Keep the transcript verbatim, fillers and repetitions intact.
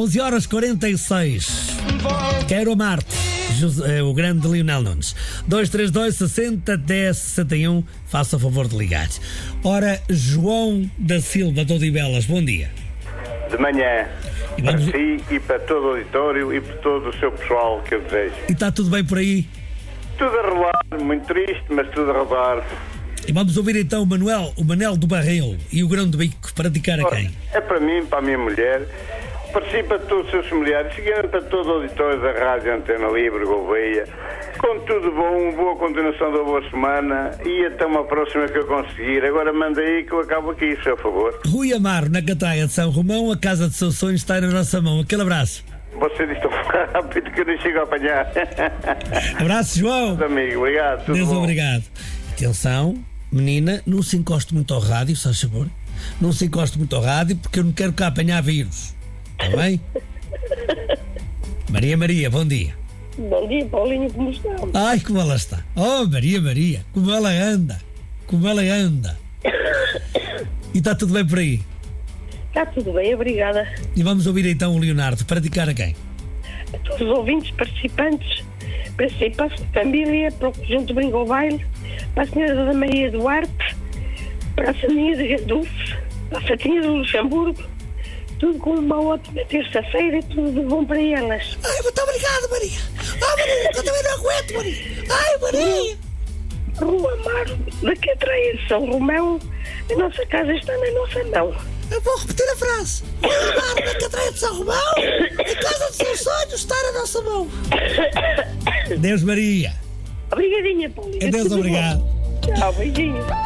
onze horas quarenta e seis. Quero amar-te. José, o grande Lionel Nunes. dois três dois, sessenta, dez, sessenta e um. Faça o favor de ligar. Ora, João da Silva de Odivelas, bom dia. De manhã, E vamos... para si e para todo o auditório e para todo o seu pessoal que eu desejo. E está tudo bem por aí? Tudo a rolar, muito triste, mas tudo a rodar. E vamos ouvir então o Manuel, o Manel do Barril e o Grão do Bico para dedicar a quem? É para mim, para a minha mulher, para si, para todos os seus familiares, seguindo para todo o auditório da Rádio Antena Livre, Gouveia, com tudo bom, boa continuação da boa semana e até uma próxima que eu conseguir. Agora manda aí que eu acabo aqui, se a favor. Rui Amaro, na Catraia de São Romão, a casa de seus sonhos está na nossa mão. Aquele abraço. Você disse tão rápido que eu nem chego a apanhar. Abraço, João. Amigo, obrigado. Tudo Deus bom. obrigado. Atenção, menina, não se encoste muito ao rádio, se faz favor. Não se encoste muito ao rádio porque eu não quero cá apanhar vírus. Está bem? Maria Maria, bom dia. Bom dia, Paulinho, como está? Ai, como ela está. Oh, Maria Maria, como ela anda. Como ela anda. E está tudo bem por aí? Está tudo bem, obrigada. E vamos ouvir então o Leonardo para dedicar a quem? A todos os ouvintes participantes, para si, para a família, para o conjunto Brinco ao Baile, para a senhora Dona Maria Duarte, para a Saninha de Gandulfo, para a Fatinha do Luxemburgo, tudo com uma ótima terça-feira e tudo de bom para elas. Ai, muito obrigado, Maria. Ai, Maria, eu também não aguento, Maria. Ai, Maria. Rua Amaro, da Catraia de São Romão, a nossa casa está na nossa mão. Eu vou repetir a frase. Rua Amaro, da Catraia de São Romão, a casa dos seus sonhos está na nossa mão. Deus Maria. Obrigadinha, Paulinho. Deus Tudo bom. obrigado. Tchau, beijinho.